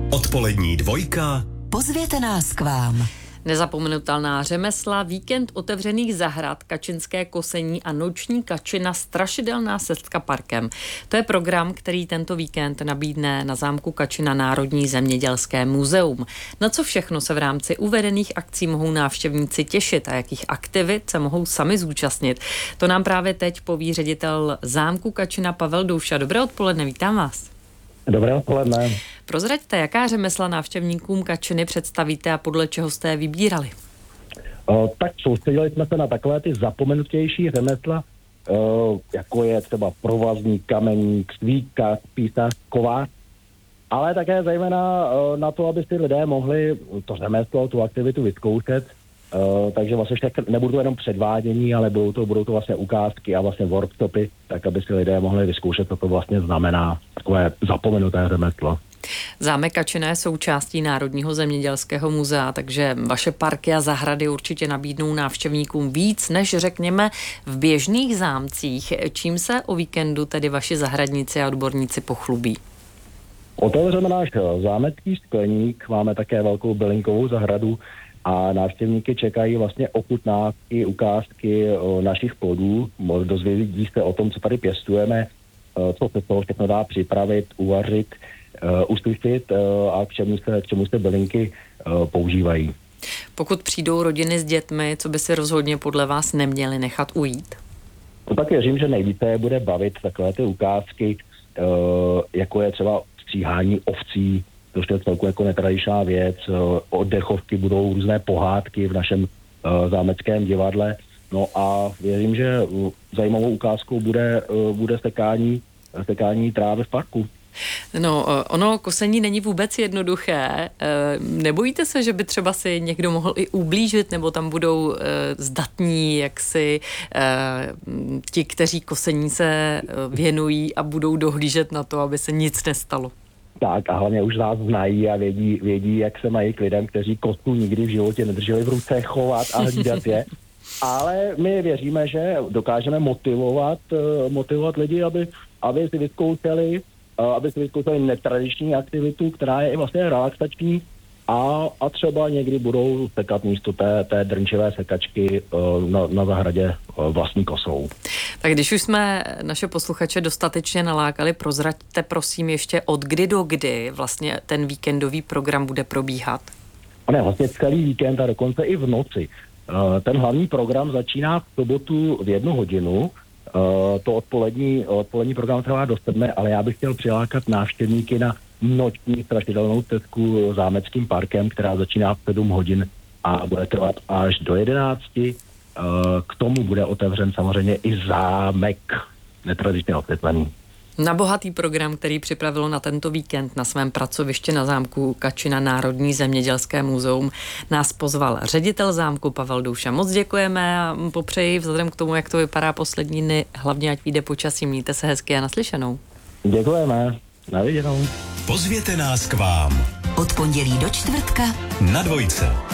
Odpolední dvojka. Pozvěte nás k vám. Nezapomenutelná řemesla, víkend otevřených zahrad, kačinské kosení a noční kačina, strašidelná cestka parkem. To je program, který tento víkend nabídne na zámku Kačina Národní zemědělské muzeum. Na co všechno se v rámci uvedených akcí mohou návštěvníci těšit a jakých aktivit se mohou sami zúčastnit? To nám právě teď poví ředitel zámku Kačina Pavel Douša. Dobré odpoledne, vítám vás. Dobré odpoledne. Prozraďte, jaká řemesla návštěvníkům Kačiny představíte a podle čeho jste je vybírali? Tak soustředili jsme se na takové ty zapomenutější řemesla, jako je třeba provazník, kameník, svíkař, písař, kovář, ale také zejména na to, aby si lidé mohli to řemeslo, tu aktivitu vyzkoušet. Takže vlastně nebudou to jenom předvádění, ale budou to vlastně ukázky a vlastně workshopy, tak aby si lidé mohli vyzkoušet, co to vlastně znamená takové zapomenuté řemeslo. Zámek Kačina je součástí Národního zemědělského muzea, takže vaše parky a zahrady určitě nabídnou návštěvníkům víc, než řekněme v běžných zámcích. Čím se o víkendu tedy vaši zahradníci a odborníci pochlubí? Otevřeme náš zámecký skleník, máme také velkou bylinkovou zahradu a návštěvníky čekají vlastně ochutnávky, ukázky našich plodů, dozvědí se o tom, co tady pěstujeme, co se toho všechno dá připravit, uvařit, usušit a k čemu se bylinky používají. Pokud přijdou rodiny s dětmi, co by si rozhodně podle vás neměli nechat ujít? No tak věřím, že nejvíce bude bavit takové ty ukázky, jako je třeba stříhání ovcí, to je celku jako netradičná věc, oddechovky, budou různé pohádky v našem zámeckém divadle. No a věřím, že zajímavou ukázkou bude sekání trávy v parku. No, ono kosení není vůbec jednoduché. Nebojíte se, že by třeba si někdo mohl i ublížit, nebo tam budou zdatní jaksi ti, kteří kosení se věnují a budou dohlížet na to, aby se nic nestalo? Tak a hlavně už nás znají a vědí, jak se mají k lidem, kteří kosku nikdy v životě nedrželi v ruce, chovat a hlídat je. Ale my věříme, že dokážeme motivovat lidi, aby si vyzkoušeli netradiční aktivitu, která je i vlastně relaxační a třeba někdy budou sekat místo té drnčivé sekačky na zahradě vlastní kosou. Tak když už jsme naše posluchače dostatečně nalákali, prozraďte prosím ještě od kdy do kdy vlastně ten víkendový program bude probíhat? Ne, vlastně celý víkend a dokonce i v noci. Ten hlavní program začíná v sobotu v 1 hodinu. To odpolední program trvá do 7, ale já bych chtěl přilákat návštěvníky na noční strašidelnou cestku zámeckým parkem, která začíná v 7 hodin a bude trvat až do 11. K tomu bude otevřen samozřejmě i zámek netradičně osvětlený. Na bohatý program, který připravilo na tento víkend na svém pracovišti na zámku Kačina Národní zemědělské muzeum, nás pozval ředitel zámku Pavel Douša. Moc děkujeme a popřeji vzhledem k tomu, jak to vypadá poslední dny, hlavně ať vyjde počasí. Mějte se hezky a naslyšenou. Děkujeme. Na viděnou. Pozvěte nás k vám. Od pondělí do čtvrtka Na dvojce.